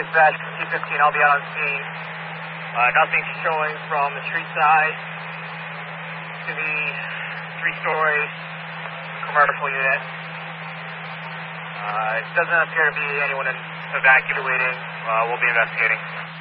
dispatch, T-15, I'll be out on scene. Nothing showing from the street side to the 3-story commercial unit. It doesn't appear to be anyone evacuating. We'll be investigating.